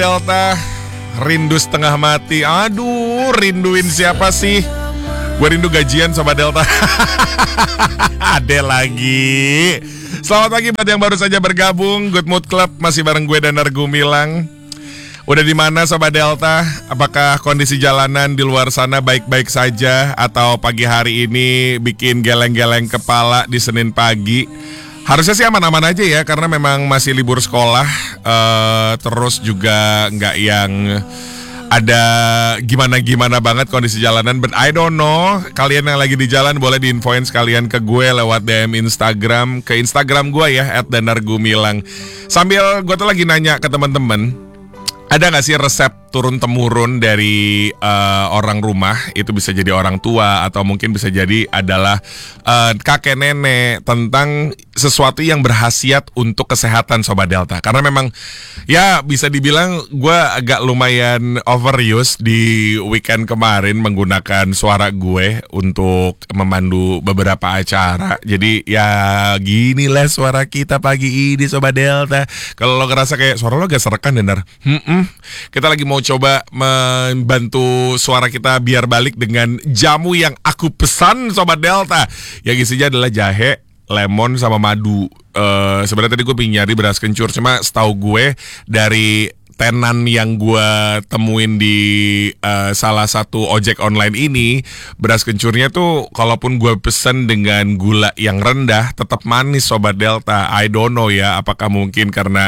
Delta, rindu setengah mati. Aduh, rinduin siapa sih? Gue rindu gajian Sobat Delta. Ade lagi. Selamat pagi buat yang baru saja bergabung. Good Mood Club masih bareng gue Danar Gumilang. Udah di mana Sobat Delta? Apakah kondisi jalanan di luar sana baik-baik saja atau pagi hari ini bikin geleng-geleng kepala di Senin pagi? Harusnya sih aman-aman aja ya, karena memang masih libur sekolah. Terus juga nggak yang ada gimana-gimana banget kondisi jalanan. But I don't know, kalian yang lagi di jalan boleh diinfoin sekalian ke gue lewat DM Instagram. Ke Instagram gue ya, @danargumilang. Sambil gue tuh lagi nanya ke teman-teman, ada gak sih resep turun-temurun dari orang rumah? Itu bisa jadi orang tua atau mungkin bisa jadi adalah kakek nenek, tentang sesuatu yang berkhasiat untuk kesehatan Sobat Delta. Karena memang ya bisa dibilang gue agak lumayan overuse di weekend kemarin menggunakan suara gue untuk memandu beberapa acara. Jadi ya gini lah suara kita pagi ini Sobat Delta. Kalau lo ngerasa kayak suara lo gak serekan Denar, kita lagi mau coba membantu suara kita biar balik dengan jamu yang aku pesan Sobat Delta. Yang isinya adalah jahe, lemon sama madu. Sebenarnya tadi gue pengen nyari beras kencur, cuma setahu gue dari tenan yang gue temuin di salah satu ojek online ini, beras kencurnya tuh kalaupun gue pesen dengan gula yang rendah tetap manis Sobat Delta. I don't know ya, apakah mungkin karena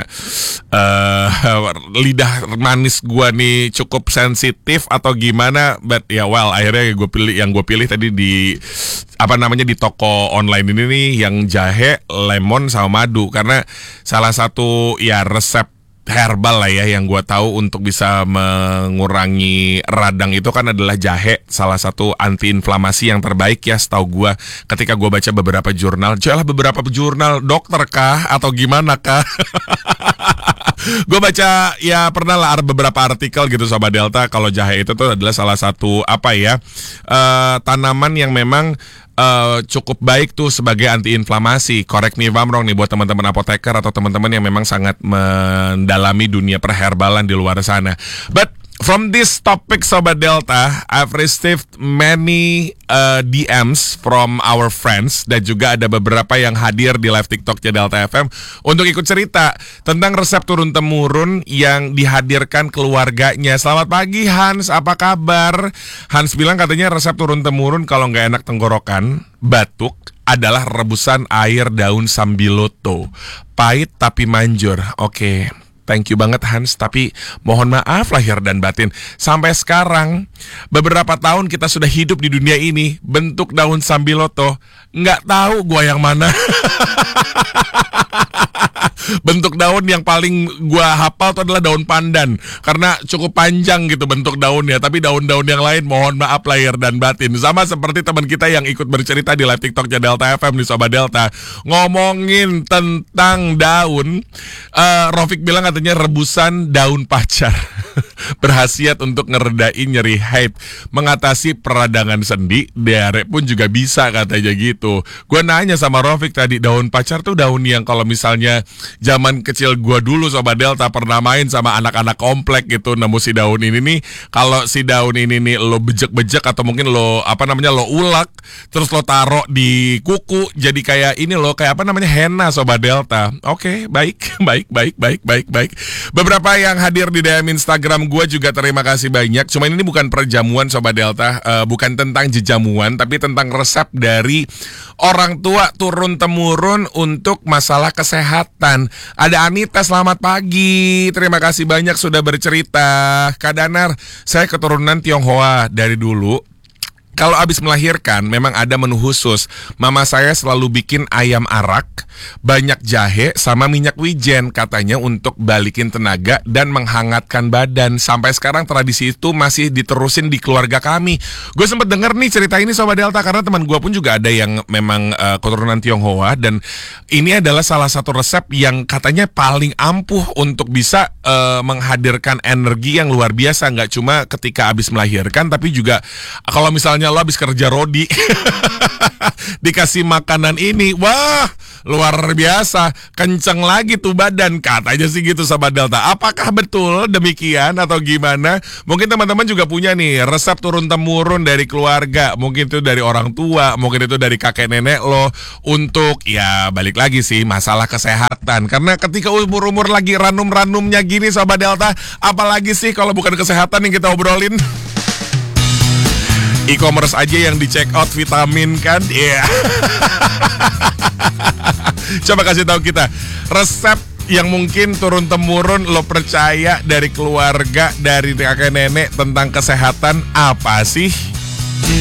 lidah manis gue nih cukup sensitif atau gimana. But ya well, akhirnya gue pilih tadi di di toko online ini nih, yang jahe, lemon sama madu, karena salah satu ya resep herbal lah ya yang gue tahu untuk bisa mengurangi radang itu kan adalah jahe, salah satu anti inflamasi yang terbaik ya setahu gue. Ketika gue baca beberapa jurnal, beberapa jurnal dokter kah atau gimana kah? Gue baca ya pernah lah beberapa artikel gitu Sobat Delta, kalau jahe itu tuh adalah salah satu tanaman yang memang cukup baik tuh sebagai anti-inflamasi. Correct me if I'm wrong nih buat teman-teman apoteker atau teman-teman yang memang sangat mendalami dunia perherbalan di luar sana. But from this topic Sobat Delta, I've received many DMs from our friends, dan juga ada beberapa yang hadir di live TikToknya Delta FM untuk ikut cerita tentang resep turun-temurun yang dihadirkan keluarganya. Selamat pagi Hans, apa kabar? Hans bilang katanya resep turun-temurun kalau nggak enak tenggorokan, batuk, adalah rebusan air daun sambiloto. Pahit tapi manjur. Oke. Thank you banget Hans, tapi mohon maaf lahir dan batin. Sampai sekarang, beberapa tahun kita sudah hidup di dunia ini, bentuk daun sambiloto nggak tahu gua yang mana. Bentuk daun yang paling gua hafal itu adalah daun pandan, karena cukup panjang gitu bentuk daunnya. Tapi daun-daun yang lain mohon maaf lahir dan batin. Sama seperti teman kita yang ikut bercerita di live TikToknya Delta FM di Sobat Delta, ngomongin tentang daun. Rofik bilang katanya rebusan daun pacar berkhasiat untuk ngeredain nyeri haid, mengatasi peradangan sendi, diare pun juga bisa katanya gitu. Gue nanya sama Rofik tadi, daun pacar tuh daun yang kalau misalnya zaman kecil gue dulu Sobat Delta pernah main sama anak-anak komplek gitu, nemu si daun ini nih. Kalau si daun ini nih lo bejek-bejek atau mungkin lo lo ulek, terus lo taruh di kuku, jadi kayak ini lo kayak henna Sobat Delta. Oke, baik. Beberapa yang hadir di DM Instagram gue juga terima kasih banyak. Cuma ini bukan perjamuan Sobat Delta, bukan tentang jejamuan, tapi tentang resep dari orang tua turun-temurun untuk masalah kesehatan. Ada Anita, selamat pagi. Terima kasih banyak sudah bercerita. Kak Danar, saya keturunan Tionghoa. Dari dulu kalau habis melahirkan memang ada menu khusus. Mama saya selalu bikin ayam arak, banyak jahe sama minyak wijen, katanya untuk balikin tenaga dan menghangatkan badan. Sampai sekarang tradisi itu masih diterusin di keluarga kami. Gue sempet denger nih cerita ini Sobat Delta, karena teman gue pun juga ada yang memang keturunan Tionghoa, dan ini adalah salah satu resep yang katanya paling ampuh untuk bisa menghadirkan energi yang luar biasa. Nggak cuma ketika habis melahirkan, tapi juga kalau misalnya lo habis kerja rodi dikasih makanan ini, wah luar biasa, kenceng lagi tuh badan, katanya sih gitu Sobat Delta. Apakah betul demikian atau gimana? Mungkin teman-teman juga punya nih resep turun-temurun dari keluarga, mungkin itu dari orang tua, mungkin itu dari kakek nenek lo, untuk ya balik lagi sih masalah kesehatan. Karena ketika umur-umur lagi ranum-ranumnya gini Sobat Delta, apalagi sih kalau bukan kesehatan yang kita obrolin. E-commerce aja yang di check out vitamin kan, iya. Coba kasih tahu kita resep yang mungkin turun-temurun lo percaya dari keluarga, dari kakek nenek tentang kesehatan apa sih?